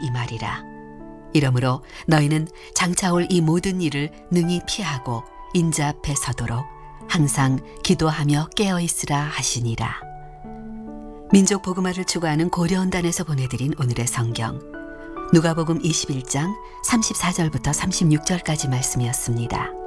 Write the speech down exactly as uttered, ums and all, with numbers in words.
임하리라. 이러므로 너희는 장차 올 이 모든 일을 능히 피하고 인자 앞에 서도록 항상 기도하며 깨어 있으라 하시니라. 민족 복음화를 추구하는 고려원단에서 보내드린 오늘의 성경, 누가복음 이십일 장 삼십사 절부터 삼십육 절까지 말씀이었습니다.